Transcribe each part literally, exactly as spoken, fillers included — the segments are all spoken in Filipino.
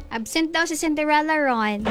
Absent daw si Cinderella Ron.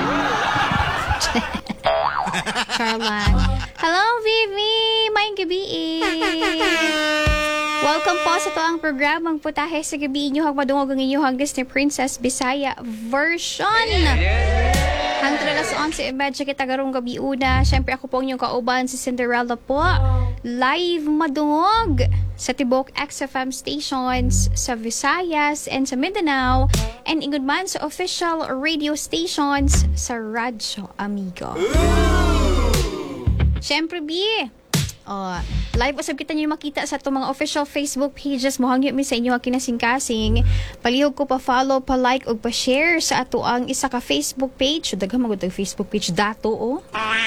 Charlan. Hello, Vivi! Maayong gabi eh. Welcome po sa toang programang Putahe sa Gabi inyo hang madungog ang inyong Disney Princess Bisaya version. Hangtod alas onse imedya kita garong gabi una. Siyempre ako po ang inyong kauban si Cinderella po. Live madungog sa Tibok X F M stations sa Visayas and sa Mindanao and ingod man sa official radio stations sa Radyo Amigo. Siyempre, B, oh, live usab kita niyo makita sa itong mga official Facebook pages mo hangyo mi sa inyo ang kinasing-kasing. Palihog ko pa-follow, pa-like o pa-share sa ato ang isa ka Facebook page. Daghang magud ang Facebook page dato oh.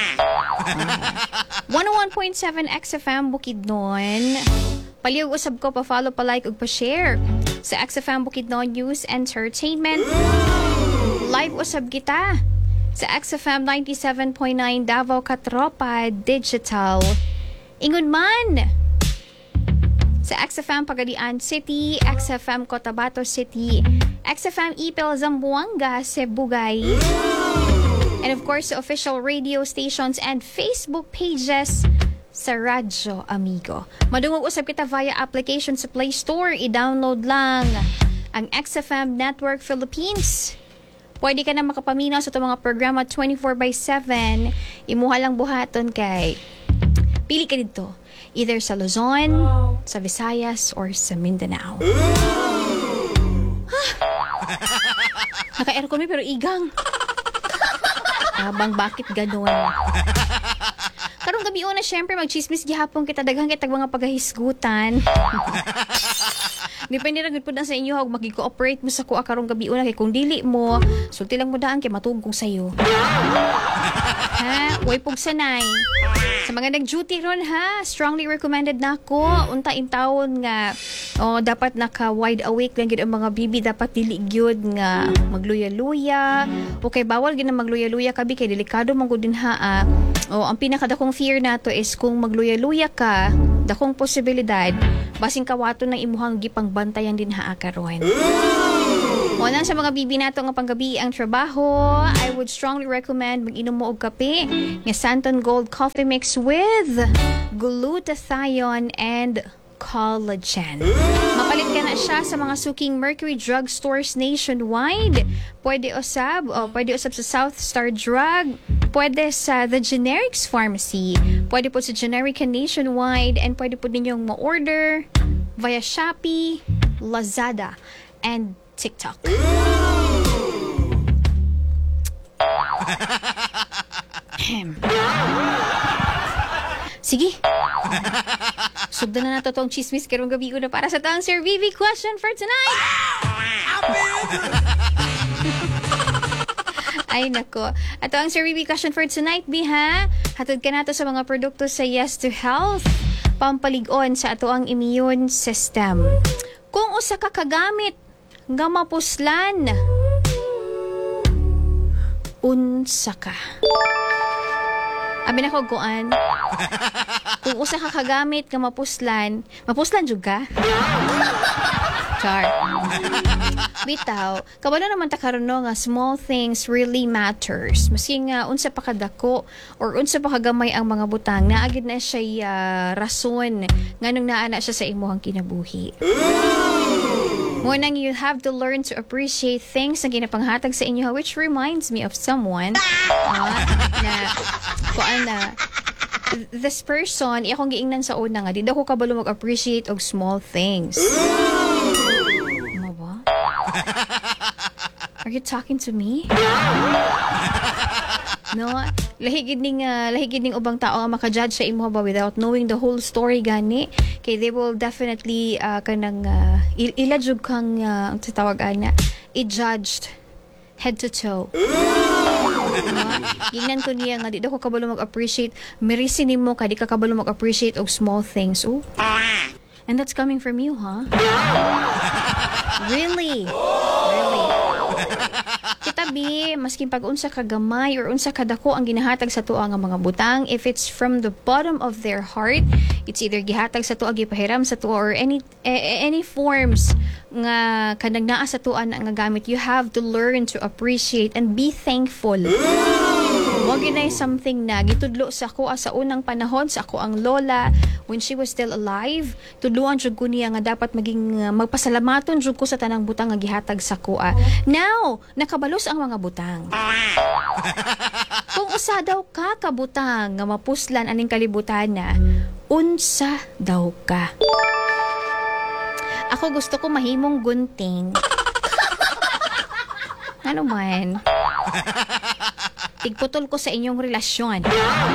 one oh one point seven X F M Bukidnon. Palihog usab ko pa-follow, pa-like o pa-share sa X F M Bukidnon News Entertainment. Live usab kita sa X F M ninety-seven point nine Davao Katropa Digital. Ingon man sa X F M Pagadian City, X F M Cotabato City, X F M Ipil Zamboanga, Sibugay, and of course sa official radio stations and Facebook pages sa Radyo Amigo. Madungog usab kita via application sa Play Store. I-download lang ang X F M Network Philippines. Pwede ka na makapaminaw sa itong mga programa twenty-four by seven. Imuha lang buhaton kay pili ka dito. Either sa Luzon, sa Visayas, or sa Mindanao. Naka-aircon mi pero igang. Abang bakit ganon? Karong gabi una, syempre, mag-chismis gihapon kita. Daghang kitag mga paghahisgutan. Depende ra gud pud sa inyo hag magi-cooperate mo sa kuha karong gabi una kay kung dili mo sulti lang mo daan kay matugong sayo. Ha, way pug sanay. Sa mga nag-duty ron ha, strongly recommended nako unta intawon nga oh dapat naka wide awake lang gid ang mga bibi, dapat dili gyud nga magluya-luya. Okay, bawal gid na magluya-luya kabi kay delikado man gud din ha. Ah. Oh, ang pinakadakong fear nato is kung magluya-luya ka, dakong posibilidad basing kawaton ng imuhang gipangbantayan din haa karon. Una sa mga bibi nato nga panggabi ang trabaho, I would strongly recommend mag-inom mo og kape nga Santon Gold Coffee Mix with glutathione and collagen. Mapalit ka na siya sa mga suking Mercury Drug Stores nationwide. Pwede usab o pwede usab sa South Star Drug, pwede sa The Generics Pharmacy, pwede po sa Generica nationwide, and pwede po ninyong ma-order via Shopee, Lazada, and TikTok. Sige. Sugdan na nato tong chismis karong gabi una para sa taong Sir Vivi question for tonight. Ay nako. Ato ang Sir Vivi question for tonight, bi ha? Hatod ka nato sa mga produkto sa Yes to Health, pampalig-on sa ato ang immune system. Kung usa ka kagamit nga mapuslan, unsa ka? Abi na ko guan. Kung usa ka kagamit nga mapuslan, mapuslan jud ka? Char. Bitaw, kabalo naman ta karon no nga small things really matters. Maski nga unsa pa kadako or unsa pa kagamay ang mga butang, naagid na siya uh, rason nganong naana siya sa imong kinabuhi. Munang you have to learn to appreciate things na ginapanghatag sa inyo, which reminds me of someone uh, na kuan na this person, akong giingnan sa una nga, di daw ko kabalo mag-appreciate og small things. Ano ba? Are you talking to me? No, lahigid ning uh, lahigid ning ubang tao nga maka-judge sa imo ba without knowing the whole story gani. Kay they will definitely uh, kanang uh, il- ilajug kang uh, ang tawag ana, i-judged head to toe. Gingnan ko niya nga di daw ko kabalo mag-appreciate. Merisin nimo ka di ka kabalo mag-appreciate og small things. Oh. And that's coming from you, huh? Really? Really? Kita tabi, maskin pag unsa ka gamay or unsa kadako ang ginahatag sa tuwa nga mga butang, if it's from the bottom of their heart, it's either gihatag sa tuwa, gipahiram sa tuwa, or any eh, any forms nga kanang naa sa tuwa na nga gamit, you have to learn to appreciate and be thankful. Wag ginay something na gitudlo sa ako sa unang panahon sa ako ang lola when she was still alive. Tudluan jud ko niya nga dapat maging uh, magpasalamaton jud ko sa tanang butang nga gihatag sa kuha. Now, nakabalos ang mga butang. Kung usa daw ka kabutang nga mapuslan aning kalibutan na, unsa daw ka? Ako gusto ko mahimong gunting. Ano man? Tigputol ko sa inyong relasyon.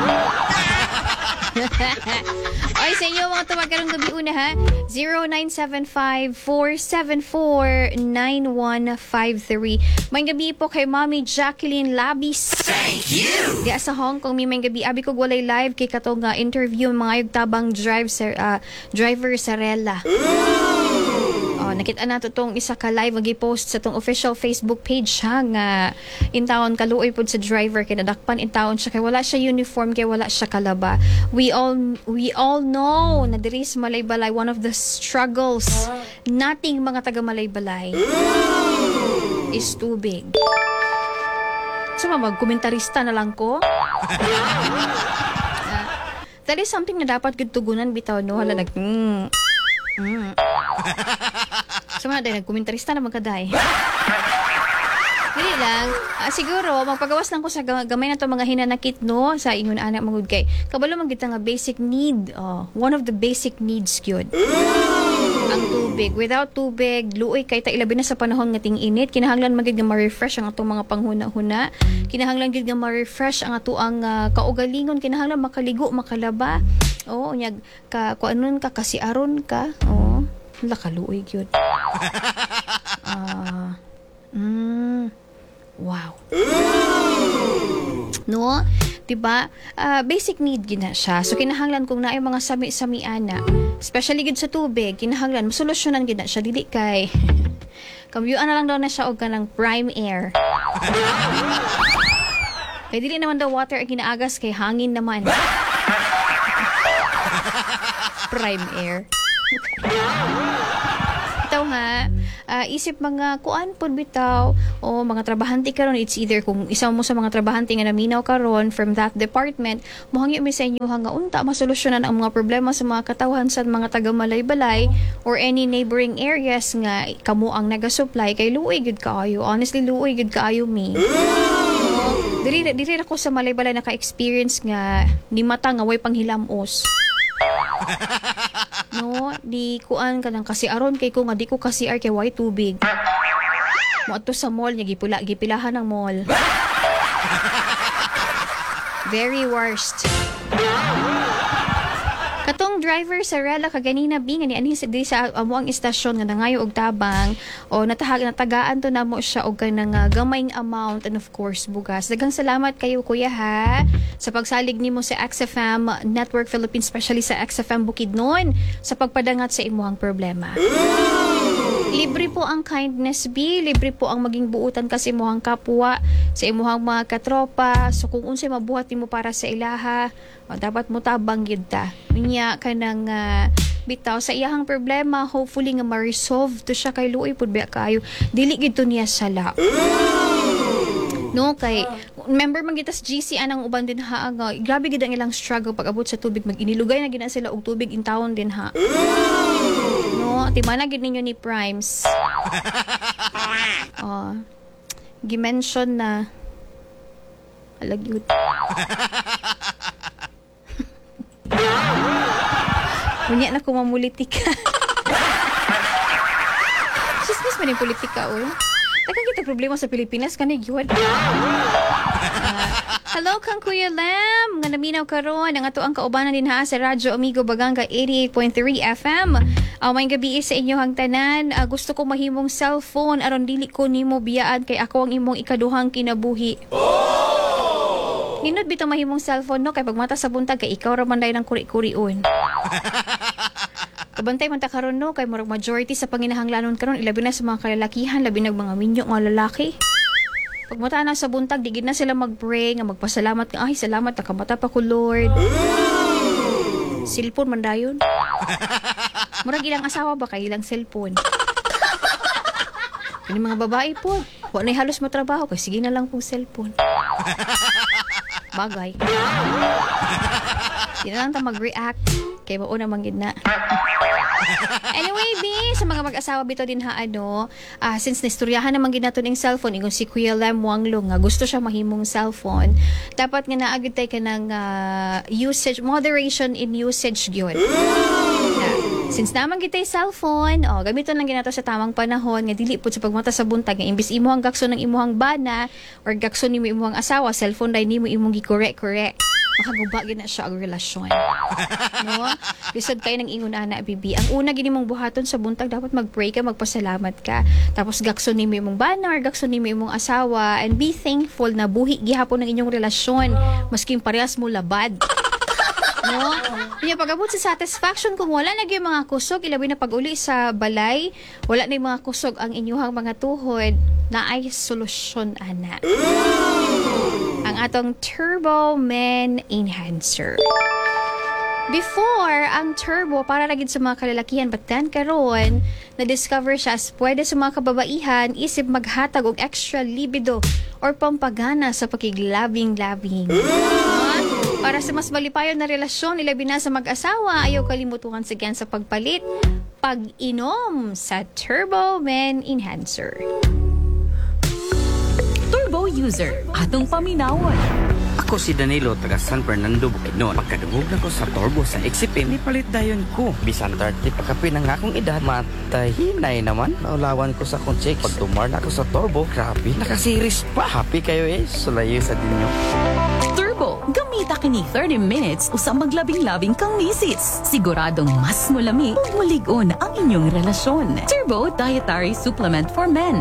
Ay, sa inyo mga tumagkarong gabi una ha. zero nine seven five, four seven four, nine one five three. May gabi po kay Mommy Jacqueline Labis. Thank you! Di sa Hong Kong, may gabi. Abi ko walay live kay katong uh, interview mga yugtabang drive sa, uh, driver sa Rela. Oh, nakita na to tong isa ka live magi-post sa tong official Facebook page ha nga intawon kaluoy pod sa driver kay nadakpan intawon siya kay wala siya uniform kay wala siya kalaba. We all we all know na diri sa Malaybalay one of the struggles nating mga taga Malaybalay is tubig. So magkomentarista na lang ko. uh, that is something na dapat gud tugunan bitaw no hala nag mm, mm. So, mga day, nagkomentarista na magkaday. Dili lang. Uh, siguro, magpagawas lang ko sa gamay na to mga hinanakit, no? Sa ingon anak magud kay. Kabalo man kita nga basic need. Oh, one of the basic needs gyud. Ang tubig. Without tubig, luoy kay ta ilabi na sa panahon nga ting-init. Kinahanglan magid nga ma-refresh ang atong mga panghuna-huna. Kinahanglan gid nga ma-refresh ang ato ang uh, kaugalingon. Kinahanglan makaligo, makalaba. Oh, nyag ka kuanon ka kasi aron ka. Oh. Wala kaluoy yun. Ah, uh, mm, wow. No? Diba? Uh, basic need gina siya. So, kinahanglan kung na mga sami-sami ana, especially gid sa tubig, kinahanglan, masolusyonan gina siya. Dili kay, kambyuan na lang daw na siya o ka ng prime air. Kaya dili naman daw water ang ginaagas kay hangin naman. Prime air. Bitaw ha, uh, isip mga kuan pod bitaw o mga trabahante karon, it's either kung isa mo sa mga trabahante nga naminaw karon from that department, mohangyo mi sa inyo nga unta masolusyonan ang mga problema sa mga katawhan sa mga taga Malaybalay or any neighboring areas nga kamo ang naga-supply kay luoy gud kaayo. Honestly, luoy gud kaayo mi. No, diri diri ako sa Malaybalay naka-experience nga ni mata nga way panghilamos. No, di kuan ka lang kasi aron kay ko nga di ko kasi ar kay way tubig. Mo ato sa mall nya gipula gipilahan ng mall. Very worst. Katong driver sa Rela kaganina bingan ni anhi sa di sa amo ang istasyon nga nangayo og tabang o natahag natagaan to namo siya og kanang uh, gamayng amount and of course bugas. Daghang salamat kayo kuya ha sa pagsalig nimo sa X F M Network Philippines, especially sa X F M Bukidnon sa pagpadangat sa imuhang problema. Libre po ang kindness B, libre po ang maging buutan kasi imuhang kapwa sa imuhang mga katropa. So kung unsay mabuhat nimo para sa ilaha, o, dapat mo tabang gyud ta. Unya kanang uh, bitaw sa iyahang problema, hopefully nga ma-resolve to siya kay luoy pud ba kayo. Dili gid to niya sala. No, kay member man gitas G C anang uban din ha nga grabe gid ang ilang struggle pag abot sa tubig, mag-inilugay na gid na sila og tubig in town din ha. No, timana gid ninyo ni Primes. Oh. Gi-mention na alagyud. Unya na ko mamulitika. Chismis man yung politika oh. Tagang kita problema sa Pilipinas kani gyud. Uh, hello kang Kuya Lam, nga naminaw karon ang ato ang kaubanan din ha sa Radyo Amigo Baganga eighty-eight point three F M. Uh, may gabi sa inyong tanan. Uh, gusto ko mahimong cellphone aron dili ko nimo biyaan kay ako ang imong ikaduhang kinabuhi. Oh! Hinod bitaw mahimong cellphone no kay pagmata sa buntag kay ikaw ra man day ng kuri-kurion. Kabantay man ta karon no kay murag majority sa panginahanglanon karon ilabi na sa mga kalalakihan, labi nag mga minyo nga lalaki. Pag mata na sa buntag, di gid na sila mag-pray nga magpasalamat nga ay salamat nakamata pa ko Lord. Cellphone man dayon. Murag ilang asawa ba kay ilang cellphone. Kini mga babae po, wa na halos matrabaho kay sige na lang pong cellphone. Bagay. Di na lang ta mag-react kay mao na manggid na. Anyway, B, sa mga mag-asawa bito din ha, ano, ah, since naistoryahan naman ginato ng cellphone, ingon si Kuya Lem Wanglo nga gusto siya mahimong cellphone, dapat nga naagad tayo ka ng ah, usage, moderation in usage gyud. Na, since naman kita yung cellphone, oh, gamiton lang ginato sa tamang panahon, nga dili po sa pagmata sa buntag, nga imbis imuhang gakso ng imuhang bana, or gakso ni mo imuhang asawa, cellphone dahil ni mo imong gi-correct-correct. Makaguba gina siya ang relasyon. No? Lisod kayo ng ingon ana, bibi. Ang una gini mong buhaton sa buntag, dapat mag-pray ka, magpasalamat ka. Tapos gakso ni mo imong banner, gakso ni mo imong asawa, and be thankful na buhi gihapon ng inyong relasyon, masking parehas mo labad. No? Kaya pag-abot sa satisfaction, kung wala na yung mga kusog, ilabi na pag-uli sa balay, wala na yung mga kusog ang inyuhang mga tuhod, na ay solusyon ana. Ang atong Turbo Men Enhancer. Before, ang turbo para lagid sa mga kalalakihan, but then karon na-discover siya as pwede sa mga kababaihan isip maghatag og extra libido or pampagana sa pakiglabing-labing. Huh? Para sa mas malipayon na relasyon, ilabi na sa mag-asawa, ayaw kalimutuhan sa sa pagpalit, pag-inom sa Turbo Men Enhancer. Turbo user, atong paminawon. Ako si Danilo, taga San Fernando, Bukidnon. Pagkadungog na ko sa turbo sa Exipim, nipalit dayon ko. Bisan thirty pagkapi ng akong edad, matahinay naman. Naulawan ko sa akong chicks. Pag tumar na ako sa turbo, grabe, nakasiris pa. Happy kayo eh, sulayo sa dinyo. Turbo, gamita kini thirty minutes usang maglabing-labing kang misis. Siguradong mas mulami ug mulig-on ang inyong relasyon. Turbo Dietary Supplement for Men.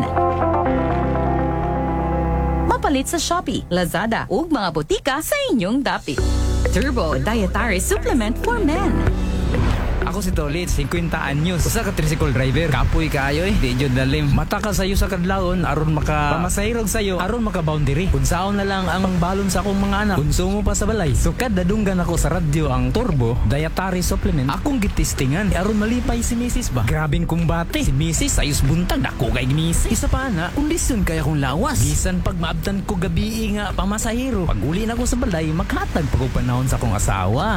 Mapalit sa Shopee, Lazada ug mga botika sa inyong dapit. Turbo Dietary Supplement for Men. Ako si Tolit, fifty anyos. Usa ka tricycle driver. Kapoy kaayo eh. Di jud dalim. Mata ka sayo sa kadlawon aron maka pamasahirog sayo aron maka boundary. Unsaon na lang ang balon sa akong mga anak. Konsumo pa sa balay. So kada dunggan ako sa radyo ang Turbo Dietary Supplement. Akong gitistingan aron malipay si Missus ba. Grabing kumbate. Si Missus ayos buntag dako kay Missus. Isa pa na, kondisyon kaya kong lawas. Bisan pag maabtan ko gabi nga pamasahiro. Pag uli na ko sa balay, maghatag pag panahon sa akong asawa.